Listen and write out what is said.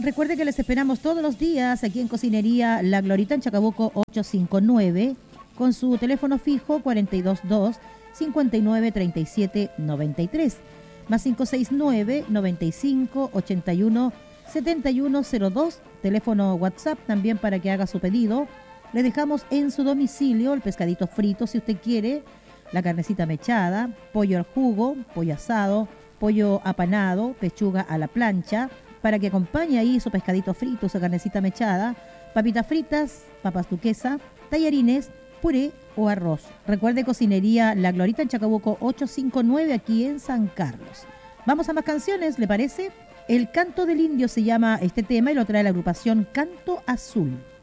Recuerde que les esperamos todos los días aquí en Cocinería La Glorita en Chacabuco 859 con su teléfono fijo 422 59 37 93 más 569 95 81 7102, teléfono WhatsApp también para que haga su pedido. Le dejamos en su domicilio el pescadito frito si usted quiere, la carnecita mechada, pollo al jugo, pollo asado, pollo apanado, pechuga a la plancha, para que acompañe ahí su pescadito frito, su carnecita mechada, papitas fritas, papas duquesa, tallarines, puré o arroz. Recuerde Cocinería La Glorita en Chacabuco 859 aquí en San Carlos. Vamos a más canciones, ¿le parece? El Canto del Indio se llama este tema y lo trae la agrupación Canto Azul.